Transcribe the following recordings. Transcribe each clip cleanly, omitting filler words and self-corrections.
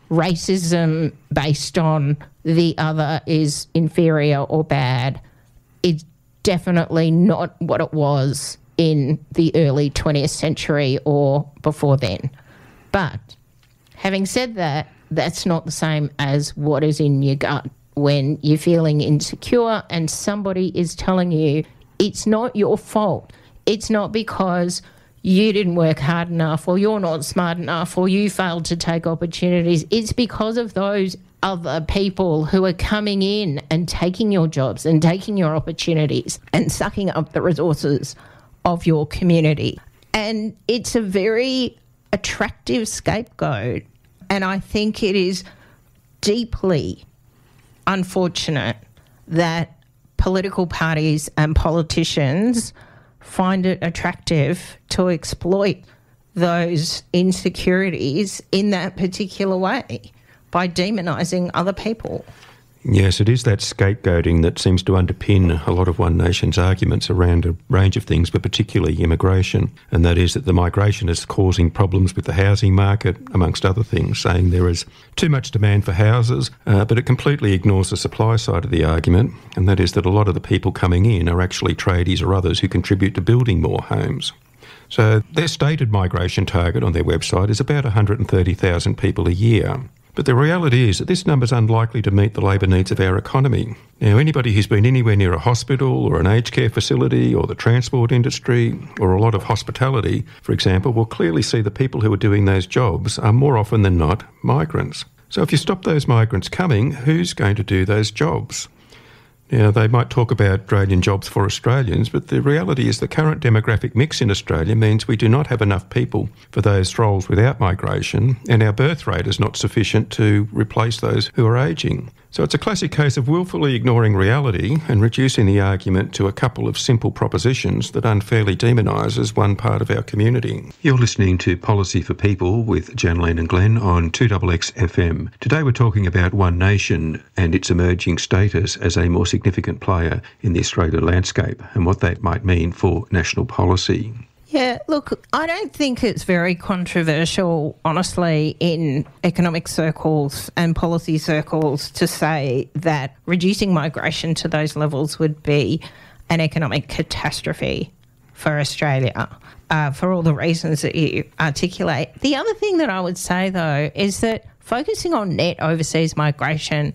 racism based on the other is inferior or bad. It's definitely not what it was in the early 20th century or before then. But having said that, that's not the same as what is in your gut when you're feeling insecure and somebody is telling you it's not your fault. It's not because you didn't work hard enough or you're not smart enough or you failed to take opportunities. It's because of those other people who are coming in and taking your jobs and taking your opportunities and sucking up the resources of your community. And it's a very attractive scapegoat. And I think it is deeply unfortunate that political parties and politicians find it attractive to exploit those insecurities in that particular way by demonising other people. Yes, it is that scapegoating that seems to underpin a lot of One Nation's arguments around a range of things, but particularly immigration. And that is that the migration is causing problems with the housing market, amongst other things, saying there is too much demand for houses, but it completely ignores the supply side of the argument, and that is that a lot of the people coming in are actually tradies or others who contribute to building more homes. So their stated migration target on their website is about 130,000 people a year. But the reality is that this number is unlikely to meet the labour needs of our economy. Now, anybody who's been anywhere near a hospital or an aged care facility or the transport industry or a lot of hospitality, for example, will clearly see the people who are doing those jobs are more often than not migrants. So if you stop those migrants coming, who's going to do those jobs? Now, they might talk about Australian jobs for Australians, but the reality is the current demographic mix in Australia means we do not have enough people for those roles without migration, and our birth rate is not sufficient to replace those who are ageing. So it's a classic case of willfully ignoring reality and reducing the argument to a couple of simple propositions that unfairly demonises one part of our community. You're listening to Policy for People with Janelene and Glenn on 2XX FM. Today we're talking about One Nation and its emerging status as a more significant player in the Australian landscape and what that might mean for national policy. Yeah, look, I don't think it's very controversial, honestly, in economic circles and policy circles to say that reducing migration to those levels would be an economic catastrophe for Australia, for all the reasons that you articulate. The other thing that I would say, though, is that focusing on net overseas migration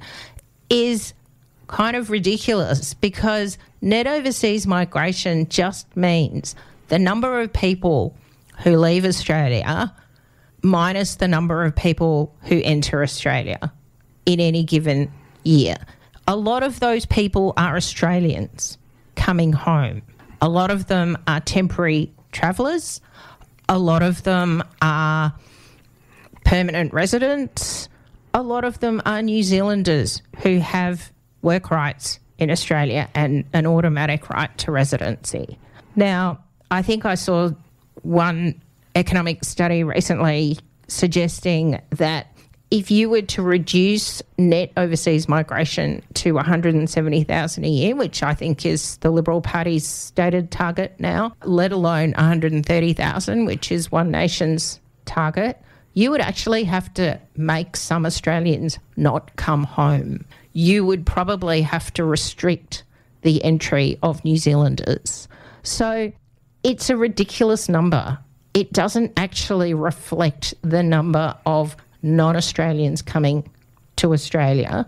is kind of ridiculous because net overseas migration just means the number of people who leave Australia minus the number of people who enter Australia in any given year. A lot of those people are Australians coming home. A lot of them are temporary travellers. A lot of them are permanent residents. A lot of them are New Zealanders who have work rights in Australia and an automatic right to residency. Now, I think I saw one economic study recently suggesting that if you were to reduce net overseas migration to 170,000 a year, which I think is the Liberal Party's stated target now, let alone 130,000, which is One Nation's target, you would actually have to make some Australians not come home. You would probably have to restrict the entry of New Zealanders. So it's a ridiculous number. It doesn't actually reflect the number of non-Australians coming to Australia.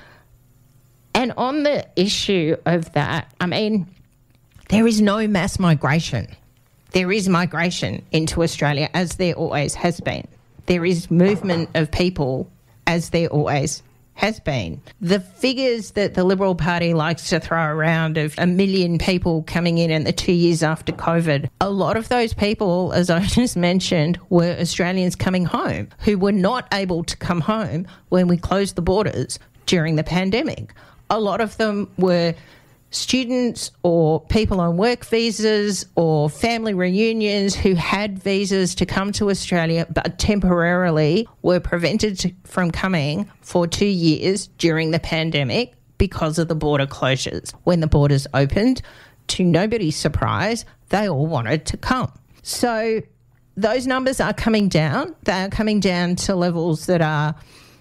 And on the issue of that, I mean, there is no mass migration. There is migration into Australia, as there always has been. There is movement of people, as there always has been. The figures that the Liberal Party likes to throw around of 1 million people coming in the 2 years after COVID, a lot of those people, as I just mentioned, were Australians coming home who were not able to come home when we closed the borders during the pandemic. A lot of them were students or people on work visas or family reunions who had visas to come to Australia but temporarily were prevented from coming for 2 years during the pandemic because of the border closures. When the borders opened, to nobody's surprise, they all wanted to come. So those numbers are coming down. They are coming down to levels that are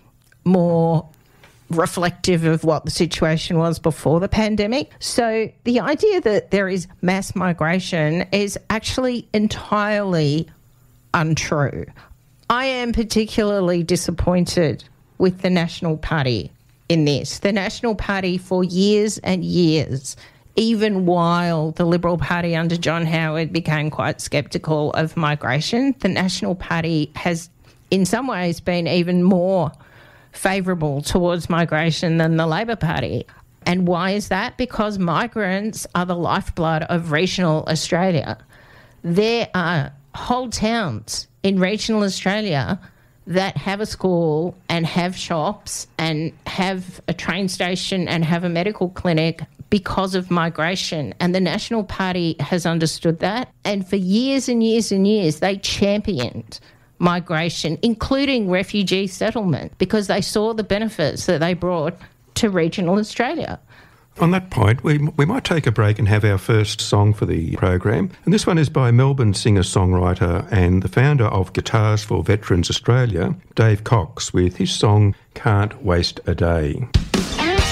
more reflective of what the situation was before the pandemic. So the idea that there is mass migration is actually entirely untrue. I am particularly disappointed with the National Party in this. The National Party for years and years, even while the Liberal Party under John Howard became quite sceptical of migration, the National Party has in some ways been even more favourable towards migration than the Labor Party. And why is that? Because migrants are the lifeblood of regional Australia. There are whole towns in regional Australia that have a school and have shops and have a train station and have a medical clinic because of migration. And the National Party has understood that. And for years and years and years, they championed migration, including refugee settlement, because they saw the benefits that they brought to regional Australia. On that point, we might take a break and have our first song for the program. And this one is by Melbourne singer-songwriter and the founder of Guitars for Veterans Australia, Dave Cox, with his song Can't Waste a Day.